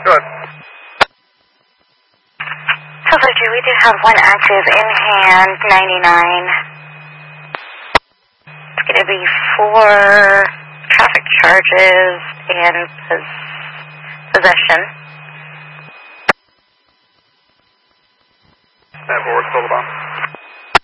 Go ahead. Hello, Drew. We do have one active in hand, 99. It's going to be 4 traffic charges and possession. And forward, still the bomb.